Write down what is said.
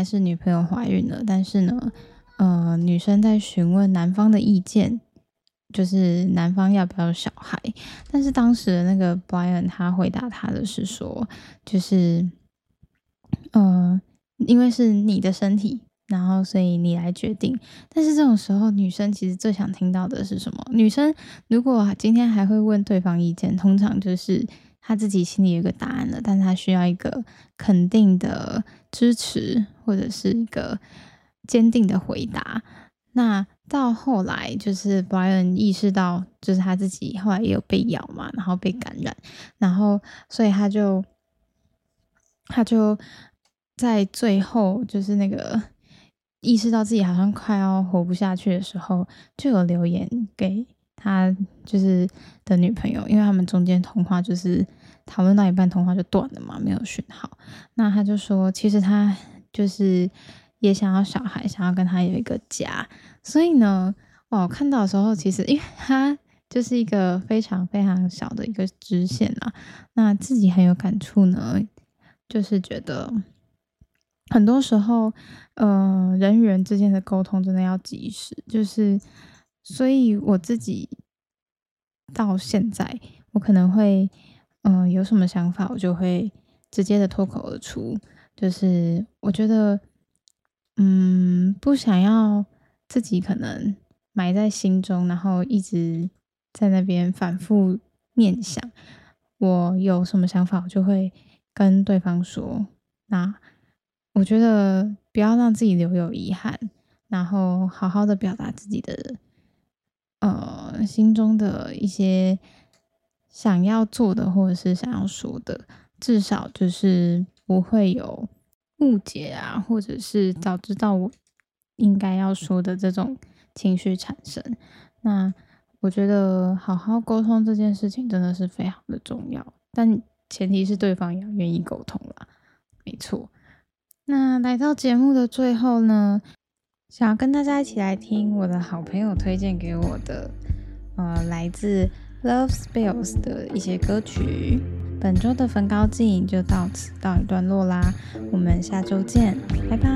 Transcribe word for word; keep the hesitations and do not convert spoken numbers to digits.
来是女朋友怀孕了，但是呢，呃，女生在询问男方的意见，就是男方要不要小孩。但是当时的那个 Brian 他回答他的是说，就是呃，因为是你的身体，然后所以你来决定。但是这种时候，女生其实最想听到的是什么？女生如果今天还会问对方意见，通常就是她自己心里有一个答案了，但她需要一个肯定的支持，或者是一个坚定的回答。那到后来，就是 Brian 意识到，就是他自己后来也有被咬嘛，然后被感染，然后所以他就他就在最后，就是那个意识到自己好像快要活不下去的时候，就有留言给他就是的女朋友，因为他们中间通话就是讨论到一半，通话就断了嘛，没有讯号。那他就说，其实他就是也想要小孩，想要跟他有一个家。所以呢，哇，我看到的时候，其实因为他就是一个非常非常小的一个支线啊，那自己很有感触呢，就是觉得很多时候，呃，人与人之间的沟通真的要及时，就是所以我自己到现在，我可能会，嗯、呃有什么想法，我就会直接的脱口而出，就是我觉得，嗯，不想要自己可能埋在心中，然后一直在那边反复念想。我有什么想法，我就会跟对方说。那我觉得不要让自己留有遗憾，然后好好的表达自己的呃心中的一些想要做的或者是想要说的，至少就是不会有误解啊，或者是早知道我应该要说的这种情绪产生。那我觉得好好沟通这件事情真的是非常的重要，但前提是对方也要愿意沟通啦。没错。那来到节目的最后呢，想要跟大家一起来听我的好朋友推荐给我的，呃，来自 Love Spills 的一些歌曲。本周的焚高镜就到此告一段落啦，我们下周见，拜拜。